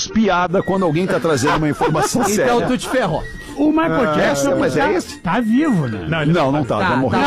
faz piada quando alguém tá trazendo uma informação séria. Então tu te ferrou. O Michael Jackson mas é esse? tá vivo, né? Não tá. Já morreu.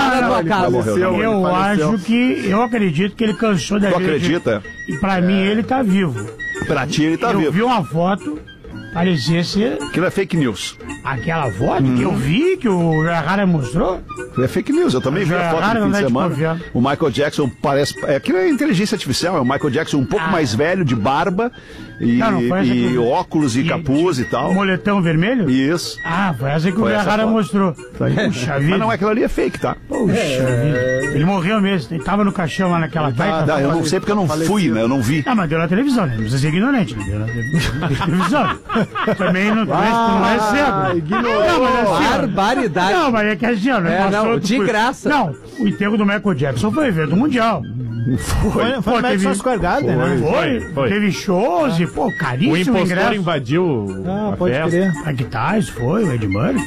Eu acredito que ele cansou da Tu vida. acredita? E pra mim ele tá vivo. Pra ti ele tá Eu vivo. vi uma foto, parecia ser Aquilo é fake news. aquela foto que eu vi, que o Rara mostrou. É fake news, eu também vi a foto no fim de semana. O Michael Jackson parece... Aquilo é inteligência artificial, é o Michael Jackson um pouco mais velho, de barba, e óculos e capuz e tal. Moletão vermelho? Isso. Ah, foi essa que o Rara mostrou. Puxa vida. Mas não, aquilo ali é fake, tá? Puxa vida. Ele morreu mesmo, ele tava no caixão lá naquela baita. Eu não sei porque eu não fui, né? Eu não vi. Ah, mas deu na televisão, né? Não precisa ser ignorante, né? Deu na televisão. Também não é cego. Ignorou. Não, mas assim, Barbaridade. não, mas é que assim, ó, não, de graça. Não, o enterro do Michael Jackson foi evento mundial. Foi no Madison Square Garden, né? Foi. Teve shows e, pô, caríssimo O impostor ingresso. invadiu a pode festa. crer. Mike Tyson foi, o Ed Murray.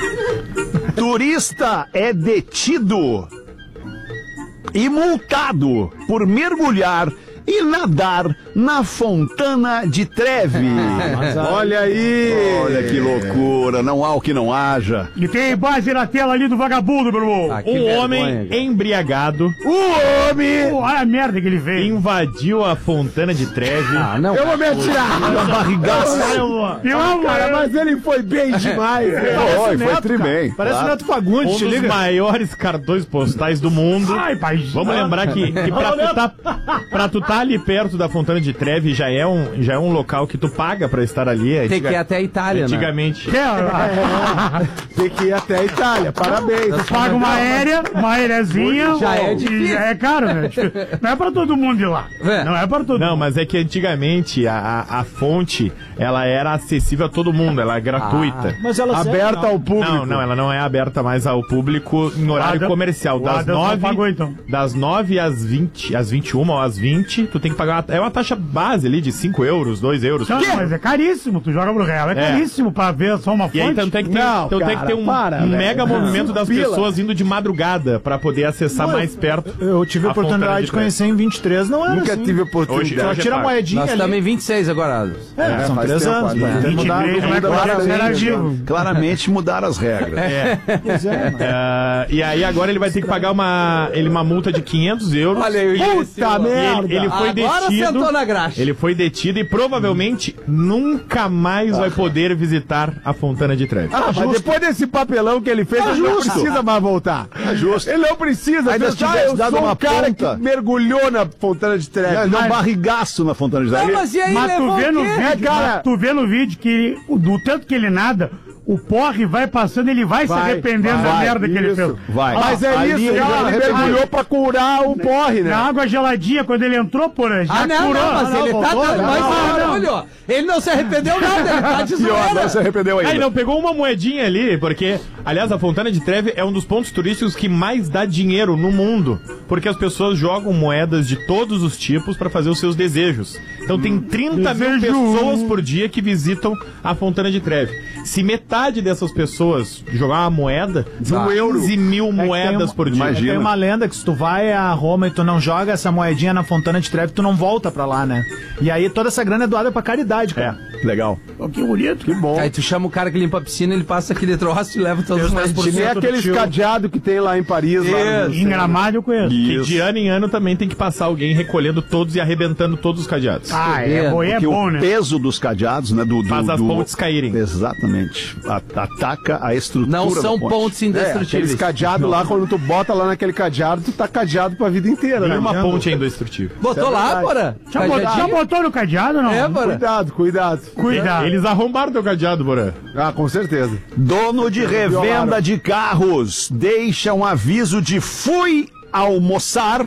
Turista é detido e multado por mergulhar e nadar na Fontana de Trevi. Olha aí. Olha que loucura, não há o que não haja. E tem base na tela ali do vagabundo, meu irmão. Homem embriagado Olha a merda que ele fez. invadiu a Fontana de Trevi. Não. Eu vou me atirar. Uma barrigaça. Cara, mas ele foi bem demais. Foi tri bem. Parece o claro. Neto Fagundes, Um te dos liga? maiores cartões postais do mundo. Ai, pai. Vamos lembrar que pra tu tá ali perto da Fontana de Trevi já é um local que tu paga pra estar ali. Tem que ir até a Itália, né? Antigamente. Tem que ir até a Itália. Parabéns. Paga uma aéreazinha. Já é difícil. Já é caro, né? Não é pra todo mundo ir lá. Não é pra todo Não, mundo. mas é que antigamente a fonte, ela era acessível a todo mundo, ela é gratuita. Mas ela aberta ao público. Não, ela não é aberta mais ao público em horário comercial. Das 9 às 20, às 21 ou às 20, tu tem que pagar. É uma taxa base ali de 5 euros, 2 euros. Não, mas é caríssimo. Tu joga pro real. É caríssimo pra ver só uma fonte. E aí então tem que ter um mega movimento das pessoas indo de madrugada pra poder acessar mais perto. Eu tive a oportunidade de conhecer em 23, não era Nunca assim. tive oportunidade. Só tira a moedinha Nós ali. estamos em 26 agora. São 3 anos. Tem que mudar. 23 era vivo. Claramente mudaram as regras. E aí agora ele vai ter que pagar uma multa de 500 euros. Olha aí, Puta merda. Ele foi Agora detido. sentou na graxa. Ele foi detido e provavelmente nunca mais vai poder visitar a Fontana de Trevi. Mas depois desse papelão que ele fez, ele não precisa mais voltar. É justo. Ele não precisa. Ainda pensar, tivesse eu dado sou uma um cara ponta. que mergulhou na Fontana de Trevi. Ele deu um barrigaço na Fontana de Não, Trevi. mas e aí, Mas tu levou vê o no quê? vídeo, cara? tu vê no vídeo que do tanto que ele nada, o porre vai passando, ele vai se arrependendo da merda que ele fez. Vai. Mas é Ali isso, ele cara, vai ele mergulhou pra curar o porre, né? Na água geladinha, quando ele entrou, porra, já Não, curou. mas ele tá dando mais barulho, ó. Ele não se arrependeu nada, ele tá de Pior, não zoeira. se arrependeu ainda. Aí não pegou uma moedinha ali, porque, aliás, a Fontana de Trevi é um dos pontos turísticos que mais dá dinheiro no mundo, porque as pessoas jogam moedas de todos os tipos pra fazer os seus desejos. Então tem 30 mil pessoas por dia que visitam a Fontana de Trevi. Se metade dessas pessoas jogar uma moeda, são 15 mil moedas por dia. Imagina. Tem uma lenda que se tu vai a Roma e tu não joga essa moedinha na Fontana de Trevi, tu não volta pra lá, né? E aí toda essa grana é doada pra caridade, cara. Legal. Que bonito. Que bom. Aí tu chama o cara que limpa a piscina, ele passa aquele troço e leva todos os 10%. Nem aqueles cadeados que tem lá em Paris. Lá no... Em Gramado eu conheço. Que de ano em ano também tem que passar alguém recolhendo todos e arrebentando todos os cadeados. É Porque bom, o né? peso dos cadeados, né? Faz as pontes caírem. Exatamente. Ataca a estrutura Não são da ponte. pontos indestrutíveis. Aqueles cadeados lá, quando tu bota lá naquele cadeado, tu tá cadeado pra vida inteira, né? Nenhuma ponte é indestrutível. Botou lá, Bora? Já botou no cadeado, não? É, Bora. Cuidado. Eles arrombaram teu cadeado, Borã. Ah, com certeza. Dono de revenda de carros deixa um aviso de fui almoçar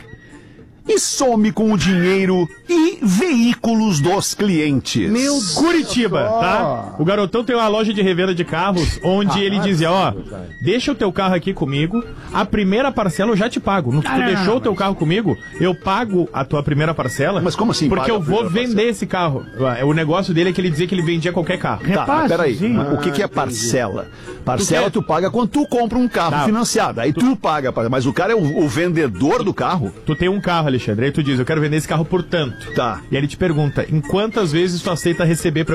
e some com o dinheiro e veículos dos clientes. Curitiba, tá? O garotão tem uma loja de revenda de carros onde ele dizia, ó, deixa o teu carro aqui comigo, a primeira parcela eu já te pago. Tu deixou o teu carro comigo, eu pago a tua primeira parcela. Mas como assim? Porque paga eu a vou primeira vender esse carro. O negócio dele é que ele dizia que ele vendia qualquer carro. Tá, mas peraí. O que é parcela? Parcela tu paga quando tu compra um carro financiado. Aí tu paga, mas o cara é o vendedor do carro. Tu tem um carro, Alexandre, aí tu diz, eu quero vender esse carro por tanto. Tá. E aí ele te pergunta, em quantas vezes tu aceita receber pra